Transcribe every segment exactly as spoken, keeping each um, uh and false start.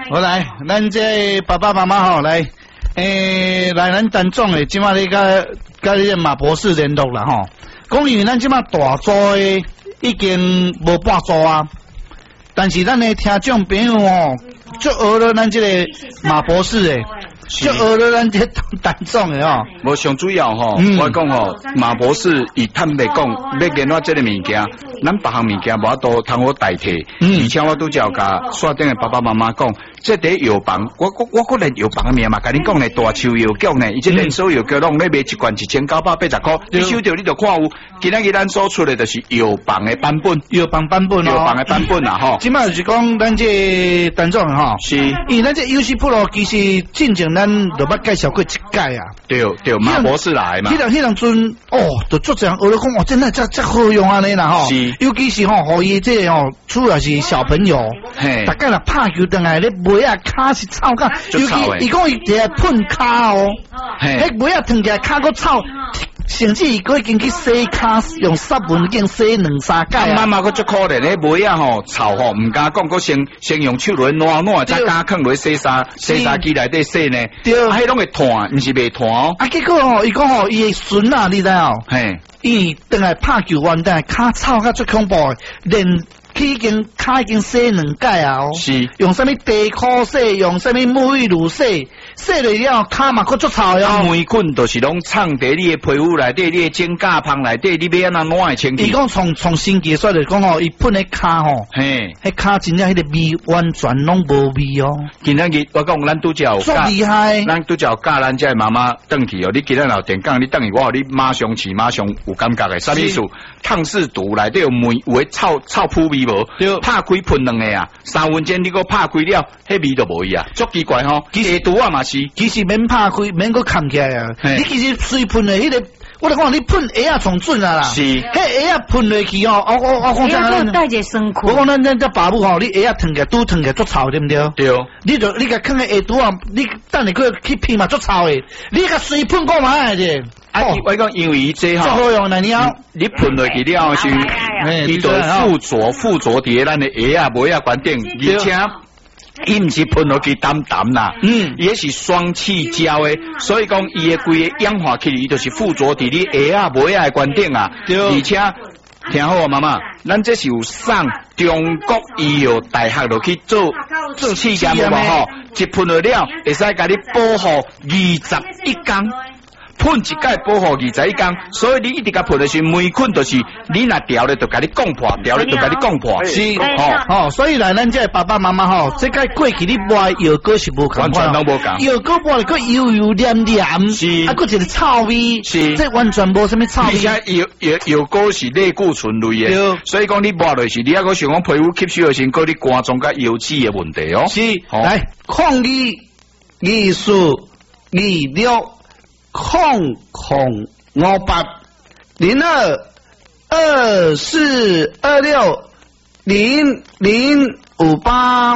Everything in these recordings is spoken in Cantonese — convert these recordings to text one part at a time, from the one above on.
好来，咱这爸爸妈妈吼来，诶、欸，来咱陈总诶，即马咧甲甲你马博士联络啦吼，讲因为咱即马大组诶已经无半组啊，但是咱诶听众朋友吼，就学了咱即个马博士诶。就学了咱这陈总诶吼， 无上主要吼，嗯、我讲吼，马博士以坦白讲，要研究这个物件，咱别项物件无法度通好代替，嗯、而且我都只有甲线顶诶爸爸妈妈讲，这伫药房，我我我个连药房诶名嘛，甲你讲咧大树药局呢，伊即连锁药局拢咧卖一罐一千九百八十箍，你收着你就看有，今仔日咱所出诶就是药房诶版本， 药房版本哦， 药房诶版本啊吼。 即摆就是讲咱这陈总吼， 是， 因为咱这优势铺路其实进前咱就捌介绍过一届啊。 对对，马博士来嘛。 迄人迄人阵哦，就足侪人学了讲哦，真的真真好用安尼啦吼。是，尤其是吼，互伊这吼，厝内是小朋友，嘿，大概若拍球转来咧，尾啊骹是臭甲，尤其伊讲伊伫来喷骹哦，嘿，迄尾啊腾起来骹个臭。甚至伊佫已经去洗骹，用湿文已经洗两三届啊。 妈妈佫足可怜，迄尾啊吼臭吼，唔敢讲，佫先先用手来暖暖，再加放落洗衫洗衫机内底洗呢。对，啊，迄拢会弹，唔是袂弹哦。 啊，结果吼，伊讲吼，伊诶孙啊，你知哦？嘿，伊等来拍球完，等来骹臭甲最恐怖诶，连佢已经骹已经洗两届啊哦。是。用啥物地裤洗，用啥物沐浴露洗。洗了了，骹嘛佫足臭哟。 霉菌就是拢藏伫你诶皮肤内底，你诶指甲旁内底，你要安怎暖诶清气？ 伊讲从从新技术来讲吼，伊喷诶骹吼，嘿，迄骹真正迄个味完全拢无味哦。 今仔日我讲咱拄只有足厉害， 咱拄只有教咱遮妈妈转去哦。你今仔老电讲，你等于我，你马上饲，马上有感觉诶。啥意思？烫视毒内底有霉，有诶臭臭扑味无？对，拍开喷两个啊，三分钟你个拍开了，迄味就无去啊，足奇怪吼。其实毒啊嘛是。 其实免拍开，免搁扛起来啊！你其实水喷的迄个，我来讲你喷鞋啊，从准啊啦。是，迄鞋啊喷落去哦，我我我讲真啊，带一个身躯。 我讲咱咱这爸母吼，你鞋啊烫起来，拄烫起来足臭，对不对？ 对。 你就你甲放喺鞋拄啊，你等下去去喷嘛足臭的，你甲水喷过嘛的。 啊，我讲因为伊这吼， 足好用啦，你啊， 你喷落去了是，伊就附着附着伫咱的鞋啊、尾啊关顶，而且。伊毋是喷落去淡淡啦，嗯，伊是双气胶的，所以讲伊的规个氧化气，伊就是附着伫你鞋啊、尾啊的关顶啊，对，而且听好啊，妈妈，咱这是有送中国医药大学落去做做试验的嘛吼，一喷落了，会使甲你保护二十一天。喷一届保护二十一天，所以你一直甲喷的是霉菌，就是你若调咧，就甲你讲破，调咧就甲你讲破。 是，哦哦，所以来咱这爸爸妈妈吼，这个过去你买药膏是无同， 完全都无同。 药膏买了个油油黏黏，是，啊，佫一个臭味，是，这完全无什么臭味。而且药药药膏是类固醇类的，所以讲你买落是，你还佫想讲皮肤吸收的时，佫你肝脏甲油脂的问题哦。 是，来抗疫艺术二六。空空五八零二二四二六零零五八。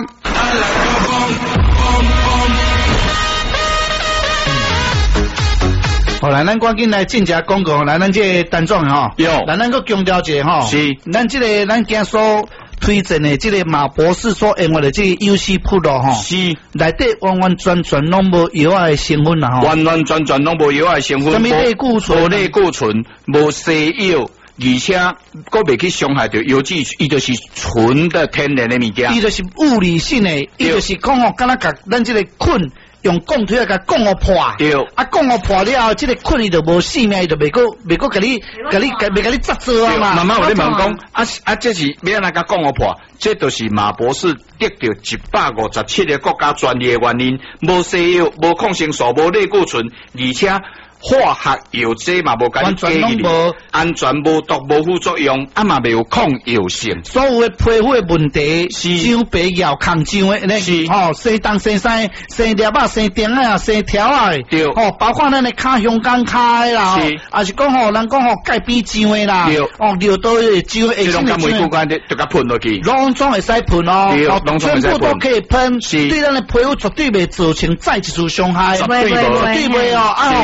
好，来，咱赶紧来进一广告，来，咱这陈总吼，有，来，咱个强调一下吼，是，咱这个咱今所推荐的这个马博士所用的这个优势铺路吼，是，内底完完全全拢无药的成分啦吼， 完完全全拢无药的成分， 什么类固醇， 无类固醇，无西药。而且，佫袂去伤害到油脂，伊就是纯的天然的物件， 伊就是物理性的，伊就是讲吼，敢若甲咱这个菌用钢推来甲钢互破，对，啊钢互破了后，这个菌伊就无性命，伊就袂个袂个甲你甲你袂甲你扎做啊嘛。 妈妈有咧问讲，啊啊，这是要安怎甲钢互破？这就是马博士得到一百五十七个国家专利的原因，无西药，无抗生素，无类固醇，而且。化学药剂嘛无甲你加入，安全无毒无副作用，啊嘛袂有抗药性。 所有的皮肤的问题，长白药、抗痒的，那是吼生东生西、生粒啊、生钉啊、生条啊，对，吼包括咱的骹香港骹的啦，是，啊是讲吼人讲吼钙比痒的啦，对，哦尿道的痒的， 这种甲玫瑰干的就甲喷落去， 拢总会使喷哦， 对，拢总会使喷， 全部都可以喷，是，对咱的皮肤绝对袂造成再一次伤害，绝对袂哦，啊温水。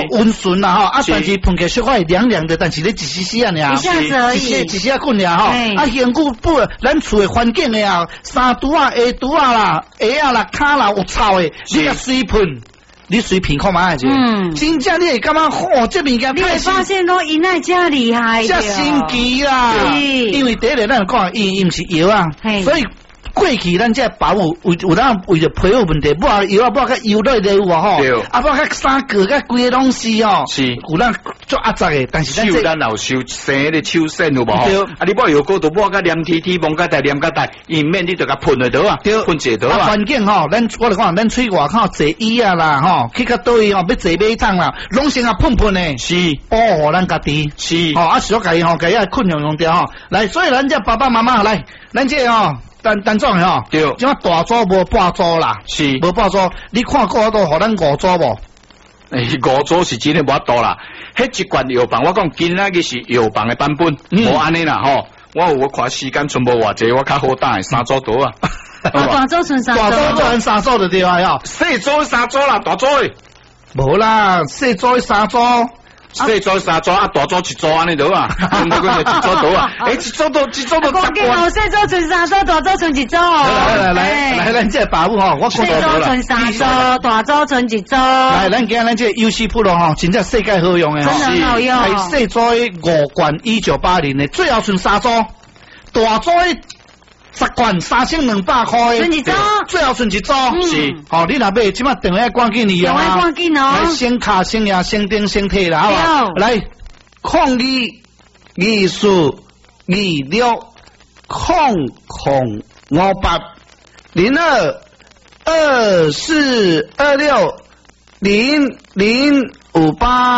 顺啦吼，啊，但是碰起小可会凉凉的，但是你一时时啊尔， 一下子而已， 一时时啊困尔吼，啊，香菇不，咱厝的环境的啊，三拄啊、下拄啊啦、下啊啦、骹啦有臭的，你甲水喷。你随便看嘛，嗯，真正你会感觉哦，这物件你会发现讲伊那真厉害， 真神奇啦，因为第一个咱讲伊伊毋是药啊，所以过去咱这保姆为有当为着皮肤问题，不啊药啊，不啊个油类的有啊吼，啊不啊个衫裤个规个拢是哦， 是有咱做压榨的，但是咱手咱老手生的手线有无吼？啊你不药膏都不个黏贴贴，摸个带黏个带，伊免你就甲喷了得啊，喷者得啊。 环境吼，咱我来讲，咱出外口坐椅啊啦吼，去较倒位吼，要坐马桶啦，拢先啊喷喷的， 是保护咱家己， 是吼啊，小家己吼，家己困用用掉吼，来，所以咱这爸爸妈妈来，咱这吼。单单种吼， 对， 即马大组无半组啦， 是无半组。你看过都互咱五组无？ 诶，五组是真诶无多啦。迄一罐药房，我讲今仔日是药房诶版本，无安尼啦吼。我有我看时间剩无偌济，我较好打诶三组多啊。 大组剩三组， 大组剩三组就对啊，哟。 细组三组啦，大组诶。 无啦，细组三组。 细组三组啊，大组一组安尼得啊，两个就一组得啊，诶，一组都一组都十罐。细组剩三组，大组剩一组哦。 来来来来，咱这把握吼，我细组剩三组，大组剩一组。 来，咱今咱这优势普罗吼，真正世界好用诶， 真的好用。 系细组五罐一九八零诶，最后剩三组，大组十罐三千两百块， 剩一组， 最后剩一组， 是， 好，你若买，即马电话赶紧利用啊， 电话赶紧哦， 来先卡先呀，先订先退啦，好吧？来，抗议艺术二六控控五八零二二四二六零零五八。